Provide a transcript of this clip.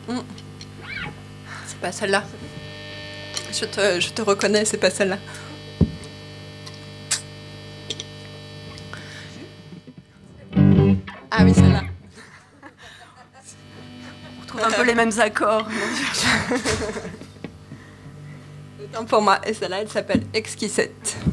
Mm. C'est pas celle-là. Je te reconnais, c'est pas celle-là. Ah oui, celle-là. On trouve un peu les mêmes accords. Autant pour moi. Et celle-là, elle s'appelle Exquisite.